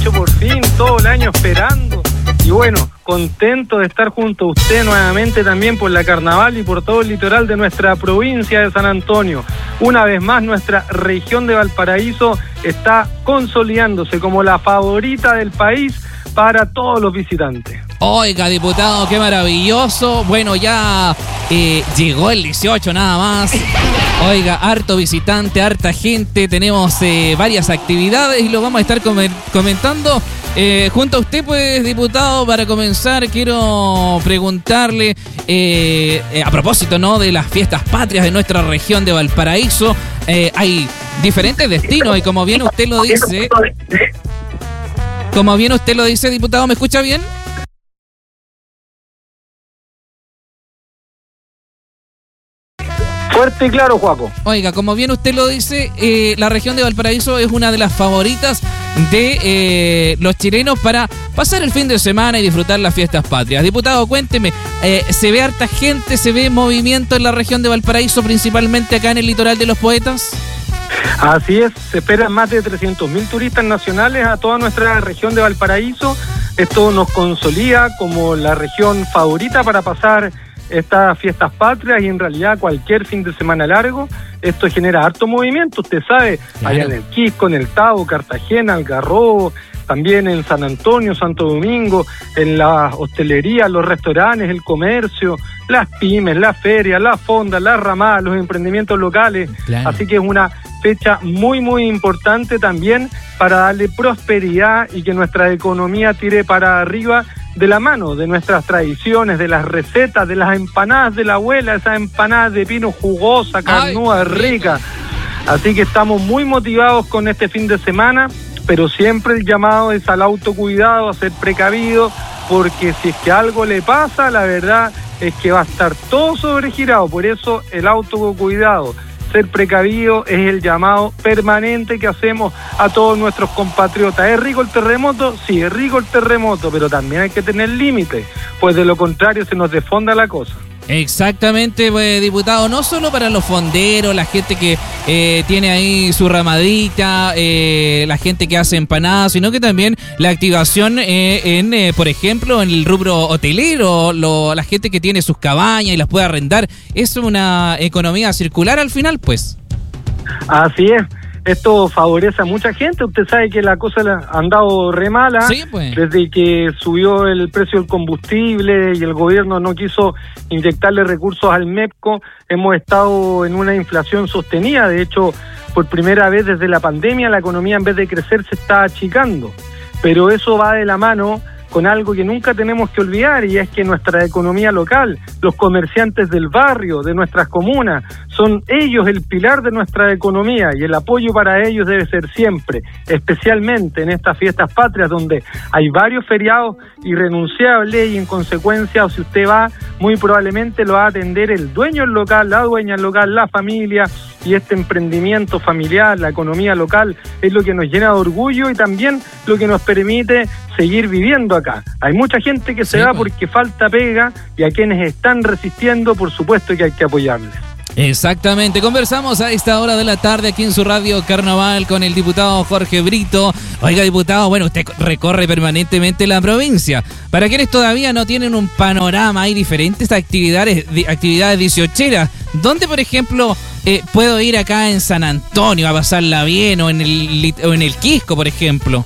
18 por fin, todo el año esperando. Y bueno, contento de estar junto a usted nuevamente también por la Carnaval y por todo el litoral de nuestra provincia de San Antonio. Una vez más, nuestra región de Valparaíso está consolidándose como la favorita del país para todos los visitantes. Oiga, diputado, qué maravilloso. Bueno, ya llegó el 18 nada más. Oiga, harto visitante, harta gente. Tenemos varias actividades y lo vamos a estar comentando junto a usted, pues, diputado. Para comenzar, quiero preguntarle, a propósito, ¿no?, de las fiestas patrias de nuestra región de Valparaíso. Hay diferentes destinos y como bien usted lo dice... diputado, ¿me escucha bien? Fuerte y claro, Joaco. Oiga, como bien usted lo dice, la región de Valparaíso es una de las favoritas de los chilenos para pasar el fin de semana y disfrutar las fiestas patrias. Diputado, cuénteme, ¿se ve harta gente, se ve movimiento en la región de Valparaíso, principalmente acá en el litoral de los poetas? Así es, se esperan más de 300.000 turistas nacionales a toda nuestra región de Valparaíso. Esto nos consolida como la región favorita para pasar estas fiestas patrias y en realidad cualquier fin de semana largo. Esto genera harto movimiento, usted sabe, claro. Allá en el Quisco, en el Tabo, Cartagena, Algarrobo, también en San Antonio, Santo Domingo, en la hostelería, los restaurantes, el comercio, las pymes, las ferias, las fondas, las ramadas, los emprendimientos locales. Claro. Así que es una fecha muy, muy importante también para darle prosperidad y que nuestra economía tire para arriba de la mano de nuestras tradiciones, de las recetas, de las empanadas de la abuela, esas empanadas de pino jugosa, carnuda, rica. Así que estamos muy motivados con este fin de semana, pero siempre el llamado es al autocuidado, a ser precavido, porque si es que algo le pasa, la verdad es que va a estar todo sobregirado. Por eso el autocuidado, ser precavido, es el llamado permanente que hacemos a todos nuestros compatriotas. ¿Es rico el terremoto? Sí, es rico el terremoto, pero también hay que tener límites, pues de lo contrario se nos desfonda la cosa. Exactamente, pues, diputado, no solo para los fonderos, la gente que tiene ahí su ramadita, la gente que hace empanadas, sino que también la activación por ejemplo, en el rubro hotelero, la gente que tiene sus cabañas y las puede arrendar. Es una economía circular al final, pues. Así es. Esto favorece a mucha gente. Usted sabe que la cosa ha andado re mala, sí, pues. Desde que subió el precio del combustible y el gobierno no quiso inyectarle recursos al MEPCO, hemos estado en una inflación sostenida. De hecho, por primera vez desde la pandemia, la economía en vez de crecer se está achicando. Pero eso va de la mano con algo que nunca tenemos que olvidar, y es que nuestra economía local, los comerciantes del barrio, de nuestras comunas, son ellos el pilar de nuestra economía, y el apoyo para ellos debe ser siempre, especialmente en estas fiestas patrias donde hay varios feriados irrenunciables, y en consecuencia, si usted va, muy probablemente lo va a atender el dueño del local, la dueña del local, la familia, y este emprendimiento familiar, la economía local, es lo que nos llena de orgullo y también lo que nos permite seguir viviendo acá. Hay mucha gente que se va porque falta pega, y a quienes están resistiendo, por supuesto que hay que apoyarles. Exactamente, conversamos a esta hora de la tarde aquí en su radio Carnaval con el diputado Jorge Brito. Oiga, diputado, bueno, usted recorre permanentemente la provincia. Para quienes todavía no tienen un panorama, hay diferentes actividades 18eras. ¿Dónde, por ejemplo, puedo ir acá en San Antonio a pasarla bien, o en el Quisco, por ejemplo?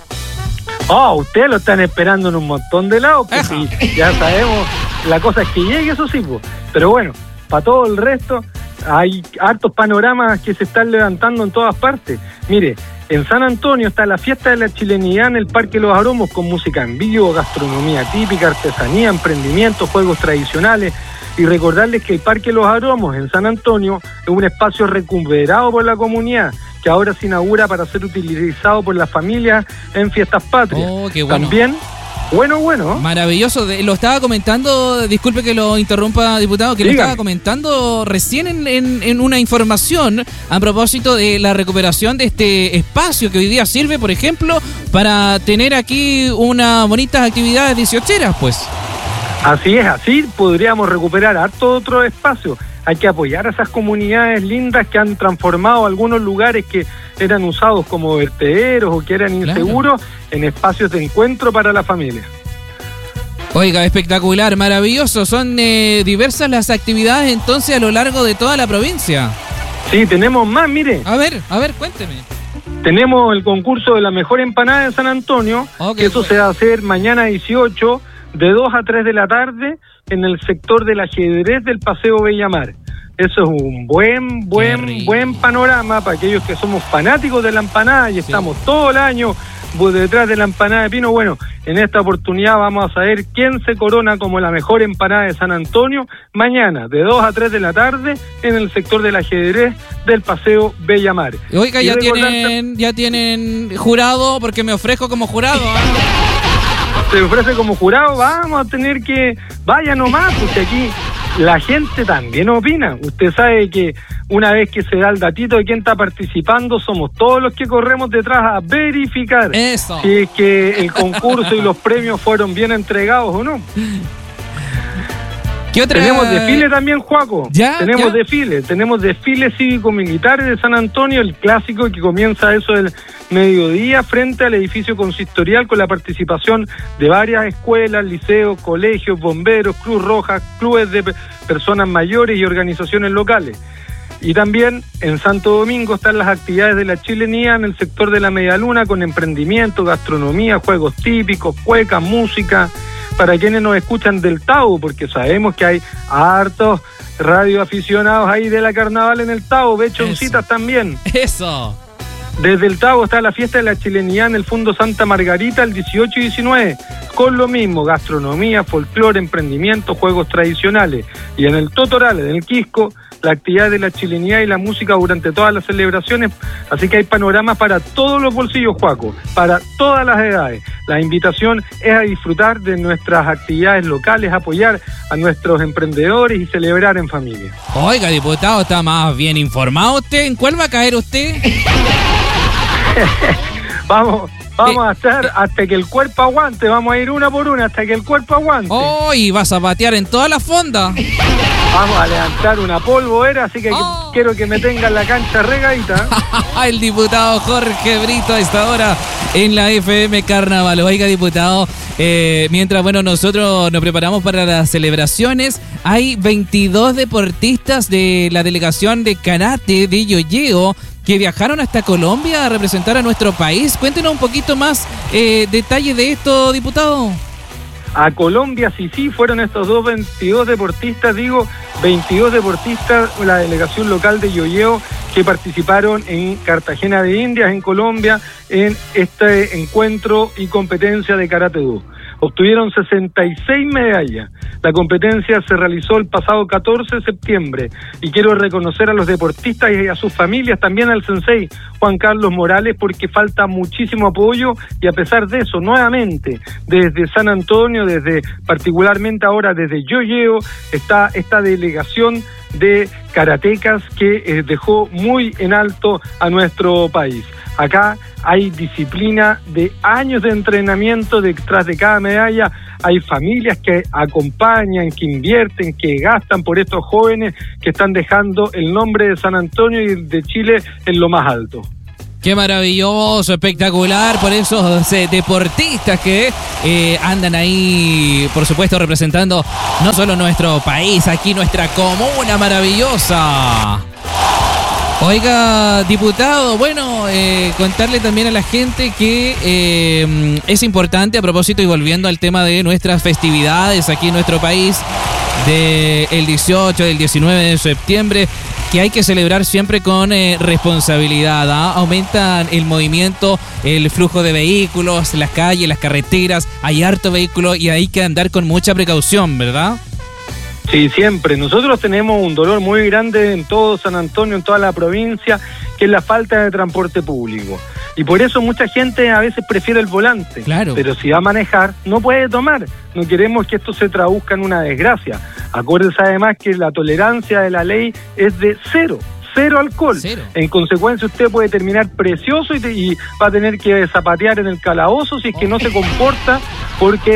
Ustedes lo están esperando en un montón de lados, pues sí, ya sabemos, la cosa es que llegue, eso sí, pues. Pero bueno, para todo el resto, hay hartos panoramas que se están levantando en todas partes. Mire, en San Antonio está la fiesta de la chilenidad en el Parque Los Aromos, con música en vivo, gastronomía típica, artesanía, emprendimientos, juegos tradicionales. Y recordarles que el Parque Los Aromos en San Antonio es un espacio recuperado por la comunidad, que ahora se inaugura para ser utilizado por las familias en fiestas patrias. Qué bueno. También, bueno. Maravilloso. Lo estaba comentando, disculpe que lo interrumpa, diputado, que Dígame. Lo estaba comentando recién en una información a propósito de la recuperación de este espacio que hoy día sirve, por ejemplo, para tener aquí unas bonitas actividades 18eras, pues. Así es, así podríamos recuperar harto otro espacio. hay que apoyar a esas comunidades lindas que han transformado algunos lugares que eran usados como vertederos o que eran inseguros en espacios de encuentro para la familia. Oiga, espectacular, maravilloso. Son diversas las actividades entonces a lo largo de toda la provincia. Sí, tenemos más, mire. A ver, cuénteme. Tenemos el concurso de la mejor empanada de San Antonio, que eso se va a hacer mañana 18, de 2 a 3 de la tarde, en el sector del ajedrez del Paseo Bellamar. Eso es un buen panorama para aquellos que somos fanáticos de la empanada y estamos todo el año detrás de la empanada de pino. Bueno, en esta oportunidad vamos a saber quién se corona como la mejor empanada de San Antonio mañana, de 2 a 3 de la tarde, en el sector del ajedrez del Paseo Bellamar. Oiga, ya tienen jurado, porque me ofrezco como jurado. Se ofrece como jurado, vamos a tener que... Vaya nomás, porque aquí la gente también opina. Usted sabe que una vez que se da el datito de quién está participando, somos todos los que corremos detrás a verificar eso, si es que el concurso y los premios fueron bien entregados o no. ¿Qué otra? Tenemos desfile también, Joaco. Tenemos desfile cívico-militar de San Antonio, el clásico que comienza a eso del mediodía frente al edificio consistorial, con la participación de varias escuelas, liceos, colegios, bomberos, Cruz Roja, clubes de personas mayores y organizaciones locales. Y también en Santo Domingo están las actividades de la chilenía en el sector de la Medialuna, con emprendimiento, gastronomía, juegos típicos, cueca, música, para quienes nos escuchan del Tao, porque sabemos que hay hartos radioaficionados ahí de la carnaval en el Tao, bechoncitas también. Eso. Desde el Tao está la fiesta de la chilenidad en el Fondo Santa Margarita el 18 y 19, con lo mismo, gastronomía, folclore, emprendimiento, juegos tradicionales. Y en el Totoral, en el Quisco, la actividad de la chilenidad y la música durante todas las celebraciones, así que hay panoramas para todos los bolsillos, Joaco, para todas las edades. La invitación es a disfrutar de nuestras actividades locales, apoyar a nuestros emprendedores y celebrar en familia. Oiga, diputado, está más bien informado usted. ¿En cuál va a caer usted? Vamos a estar hasta que el cuerpo aguante, vamos a ir una por una hasta que el cuerpo aguante. Oh, y vas a patear en todas las fondas. Vamos a levantar una polvora, así que quiero que me tengan la cancha regadita. El diputado Jorge Brito a esta hora en la FM Carnaval. Oiga, diputado, mientras nosotros nos preparamos para las celebraciones, hay 22 deportistas de la delegación de karate de Yoyeo que viajaron hasta Colombia a representar a nuestro país. Cuéntenos un poquito más detalles de esto, diputado. A Colombia, sí, fueron estos 22 deportistas, 22 deportistas, la delegación local de Yoyeo, que participaron en Cartagena de Indias, en Colombia, en este encuentro y competencia de Karate-Do. Obtuvieron 66 medallas. La competencia se realizó el pasado 14 de septiembre y quiero reconocer a los deportistas y a sus familias, también al sensei Juan Carlos Morales, porque falta muchísimo apoyo y a pesar de eso, nuevamente, desde San Antonio, particularmente ahora desde Yoyeo, está esta delegación de karatecas que dejó muy en alto a nuestro país. Acá hay disciplina de años de entrenamiento detrás de cada medalla, hay familias que acompañan, que invierten, que gastan por estos jóvenes que están dejando el nombre de San Antonio y de Chile en lo más alto. Qué maravilloso, espectacular por esos deportistas que andan ahí, por supuesto, representando no solo nuestro país, aquí nuestra comuna maravillosa. Oiga, diputado, contarle también a la gente que es importante, a propósito y volviendo al tema de nuestras festividades aquí en nuestro país, del 18, del 19 de septiembre, que hay que celebrar siempre con responsabilidad. Aumentan el movimiento, el flujo de vehículos, las calles, las carreteras, hay harto vehículo y hay que andar con mucha precaución, ¿verdad? Sí, siempre. Nosotros tenemos un dolor muy grande en todo San Antonio, en toda la provincia, que es la falta de transporte público. Y por eso mucha gente a veces prefiere el volante. Claro. Pero si va a manejar, no puede tomar. No queremos que esto se traduzca en una desgracia. Acuérdense además que la tolerancia de la ley es de cero alcohol. En consecuencia, usted puede terminar precioso y va a tener que zapatear en el calabozo si es que no se comporta, porque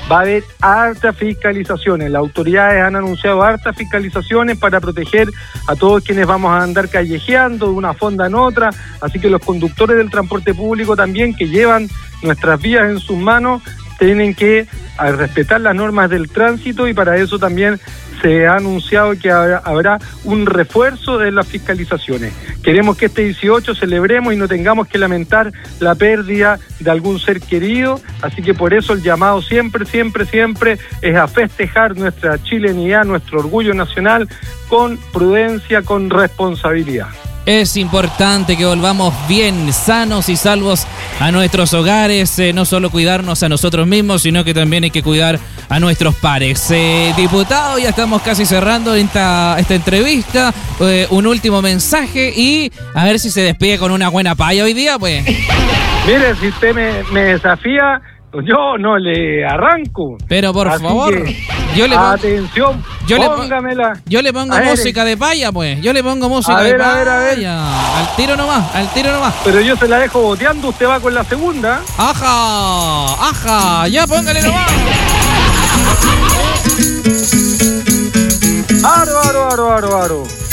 va a haber hartas fiscalizaciones. Las autoridades han anunciado hartas fiscalizaciones para proteger a todos quienes vamos a andar callejeando de una fonda en otra, así que los conductores del transporte público también, que llevan nuestras vías en sus manos, tienen que respetar las normas del tránsito, y para eso también se ha anunciado que habrá un refuerzo de las fiscalizaciones. Queremos que este 18 celebremos y no tengamos que lamentar la pérdida de algún ser querido, así que por eso el llamado siempre es a festejar nuestra chilenidad, nuestro orgullo nacional, con prudencia, con responsabilidad. Es importante que volvamos bien, sanos y salvos a nuestros hogares, no solo cuidarnos a nosotros mismos, sino que también hay que cuidar a nuestros pares. Diputado, ya estamos casi cerrando esta entrevista, un último mensaje y a ver si se despide con una buena paya hoy día, pues. Mire, si usted me desafía, yo no le arranco. Pero por favor, atención, póngamela. Yo le pongo música de paya, pues. Yo le pongo música de paya. A ver. Al tiro nomás. Pero yo se la dejo boteando, usted va con la segunda. Ajá, ya póngale nomás. Aro.